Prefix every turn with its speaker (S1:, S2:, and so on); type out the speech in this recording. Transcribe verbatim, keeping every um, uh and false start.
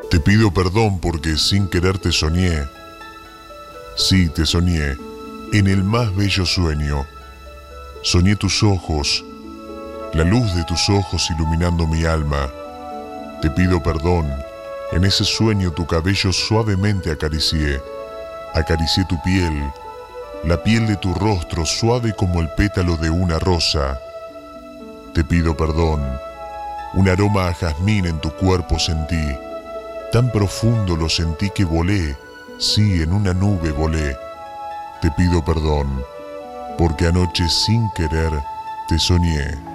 S1: Te pido perdón porque sin querer te soñé. Sí, te soñé, en el más bello sueño. Soñé tus ojos, la luz de tus ojos iluminando mi alma. Te pido perdón, en ese sueño tu cabello suavemente acaricié. Acaricié tu piel, la piel de tu rostro suave como el pétalo de una rosa. Te pido perdón, un aroma a jazmín en tu cuerpo sentí. Tan profundo lo sentí que volé, sí, en una nube volé. Te pido perdón, porque anoche sin querer te soñé.